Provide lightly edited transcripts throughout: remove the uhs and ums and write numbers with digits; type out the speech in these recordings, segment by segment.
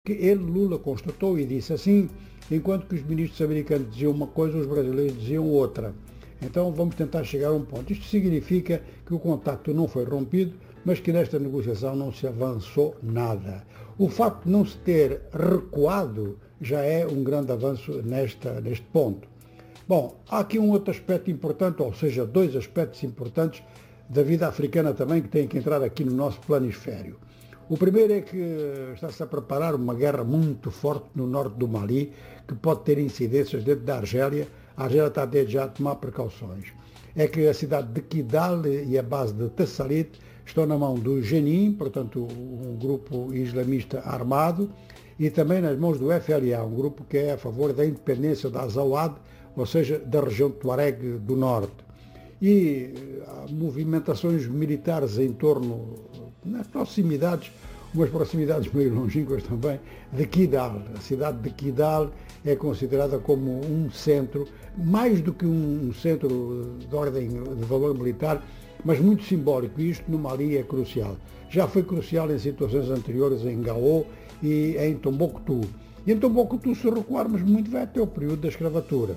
que ele, Lula, constatou e disse assim, enquanto que os ministros americanos diziam uma coisa, os brasileiros diziam outra. Então vamos tentar chegar a um ponto. Isto significa que o contacto não foi rompido, mas que nesta negociação não se avançou nada. O facto de não se ter recuado já é um grande avanço neste ponto. Bom, há aqui um outro aspecto importante, ou seja, dois aspectos importantes da vida africana também que têm que entrar aqui no nosso planisfério. O primeiro é que está-se a preparar uma guerra muito forte no norte do Mali, que pode ter incidências dentro da Argélia. A Argélia está desde já a tomar precauções. É que a cidade de Kidal e a base de Tassalit estão na mão do Jenin, portanto um grupo islamista armado, e também nas mãos do FLA, um grupo que é a favor da independência da Azawad, ou seja, da região de Tuareg do norte. E há movimentações militares em torno, nas proximidades, umas proximidades meio longínquas também, de Kidal. A cidade de Kidal é considerada como um centro, mais do que um centro de ordem de valor militar, mas muito simbólico, e isto no Mali é crucial. Já foi crucial em situações anteriores em Gao e em Tombouctou. E em Tombouctou, se recuarmos muito, vai até o período da escravatura.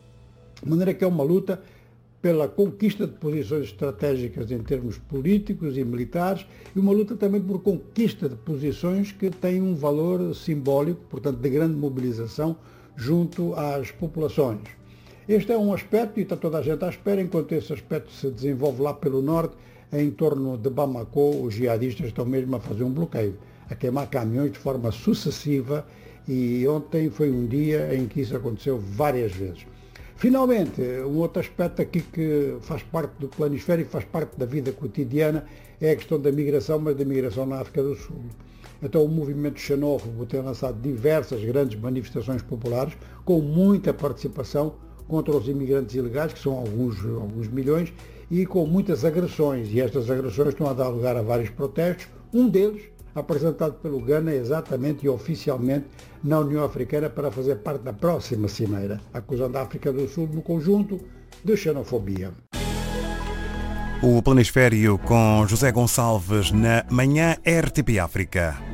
De maneira que é uma luta pela conquista de posições estratégicas em termos políticos e militares e uma luta também por conquista de posições que têm um valor simbólico, portanto, de grande mobilização junto às populações. Este é um aspecto e está toda a gente à espera, enquanto esse aspecto se desenvolve lá pelo norte, em torno de Bamako, os jihadistas estão mesmo a fazer um bloqueio, a queimar caminhões de forma sucessiva e ontem foi um dia em que isso aconteceu várias vezes. Finalmente, um outro aspecto aqui que faz parte do planisfério e faz parte da vida cotidiana é a questão da migração, mas da migração na África do Sul. Então o movimento xenófobo tem lançado diversas grandes manifestações populares com muita participação contra os imigrantes ilegais, que são alguns milhões, e com muitas agressões. E estas agressões estão a dar lugar a vários protestos, um deles apresentado pelo Ghana exatamente e oficialmente na União Africana para fazer parte da próxima cimeira, acusando a África do Sul no conjunto de xenofobia. O Planisfério com José Gonçalves na Manhã RTP África.